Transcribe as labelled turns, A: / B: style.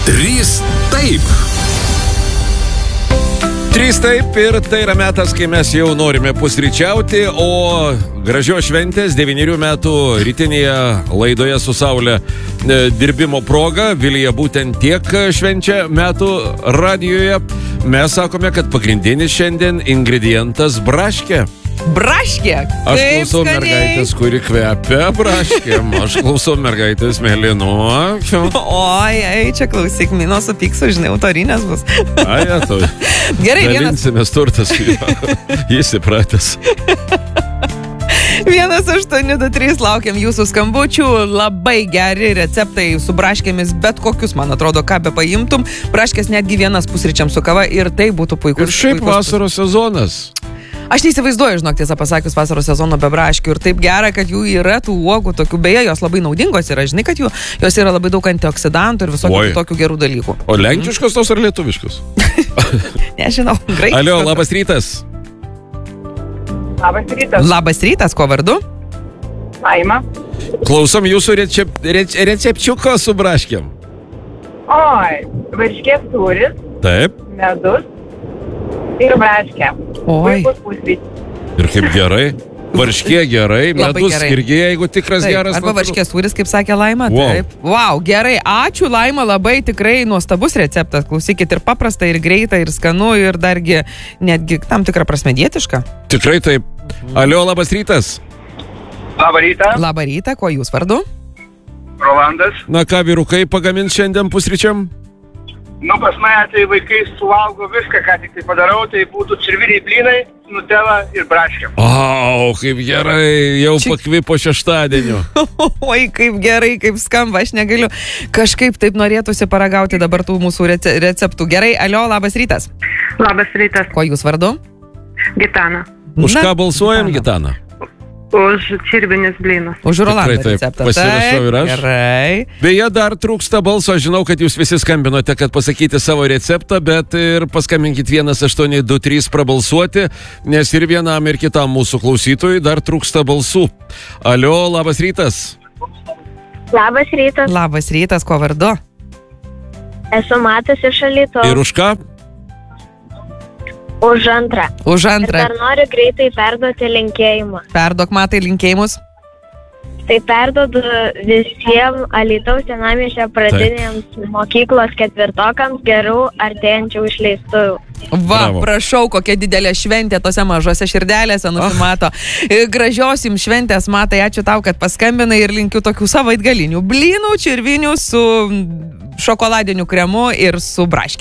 A: 3 taip.
B: 3 taip ir tai yra metas, kai mes jau norime pusryčiauti, o gražios šventės 9 metų rytinėje laidoje su Saulė dirbimo proga. Vilija būtent tiek švenčia metų radijoje. Mes sakome, kad pagrindinis šiandien ingredientas braškė.
C: Braškė?
B: Aš klausau mergaitės, kuri kvepia braškėm. Aš klausau mergaitės mėlynuo.
C: Oi, čia klausyk, Mino supyksiu, žinai, autorinės bus.
B: Ai, to.
C: Gerai,
B: dalinsimės turtas, jis įpratęs.
C: 1-823 laukiam jūsų skambučių. Labai geri receptai su braškėmis, bet kokius, man atrodo, ką be paimtum. Braškės netgi vienas pusryčiam su kava ir tai būtų puikus.
B: Ir šiaip vasaros sezonas.
C: Aš neįsivaizduoju, žinok, tiesą pasakius, vasaros sezono be braškių ir taip gera, kad jų yra tų uogų tokių, beje, jos labai naudingos yra, žinai, kad jos yra labai daug antioksidantų ir visokių tokių gerų dalykų.
B: O lenkiškos tos ar lietuviškos?
C: Nežinau, graikiškos.
B: Alio, labas rytas.
D: Labas rytas.
C: Labas rytas, ko vardu?
D: Laima.
B: Klausom jūsų recepčiuko su braškėm.
D: Oi, varškės sūris.
B: Taip.
D: Medus. Ir braškė.
C: Oi.
D: Puikus pusrytis.
B: Ir kaip gerai. Varškė gerai, medus
C: gerai.
B: irgi, jeigu tikras
C: Taip,
B: geras.
C: arba varškės sūris, kaip sakė Laima.
B: Wow.
C: Taip. Wow, gerai. Ačiū, Laima, labai tikrai nuostabus receptas. Klausykit, ir paprasta, ir greita, ir skanu, ir dargi netgi tam tikrą prasme dietiška.
B: Tikrai taip. Alio, labas rytas.
D: Labą rytą.
C: Labą rytą, kuo jūs vardu?
D: Rolandas.
B: Na ką, vyrukai, pagamins šiandien pusryčiam?
D: Nu, pas mane tai vaikai suvalgo viską, ką tik tai padarau, tai būtų čirviniai blynai, nutela ir braškė.
B: O, kaip gerai, jau pakvipo šeštadienio.
C: Oi, kaip gerai, kaip skamba, aš negaliu. Kažkaip taip norėtųsi paragauti dabar tų mūsų receptų. Gerai, Alio, labas rytas.
E: Labas rytas,
C: Kuo jūs vardu?
E: Gitana.
B: Už ką balsuojam, Gitana?
E: Už čirvinius blynus.
C: Už Rolando
B: Tikrai taip,
C: receptą.
B: pasirašau ir aš.
C: Gerai.
B: Beje, dar trūksta balso, žinau, kad jūs visi skambinote, kad pasakyti savo receptą, bet ir paskambinkit 1-823 prabalsuoti, nes ir vienam ir kitam mūsų klausytojui dar trūksta balsų. Alio, labas rytas.
F: Labas rytas,
C: Labas rytas, kuo vardu?
F: esu Matas iš Alytaus.
B: Ir už ką?
F: Už antrą.
C: Už
F: Ir
C: antrą.
F: dar noriu greitai perduoti linkėjimą.
C: Perduok Matai linkėjimus.
F: Tai perduodu visiems Alytaus senamiesčio pradinėms mokyklos ketvirtokams gerų artėjančių išleistųjų.
C: Va,
B: Bravo.
C: prašau, kokia didelė šventė tose mažose širdelėse nusimato. Gražios jums šventės, Matai, ačiū tau, kad paskambinai ir linkiu tokių savaitgalinių blynų, čirvinių su šokoladiniu kremu ir su braškė.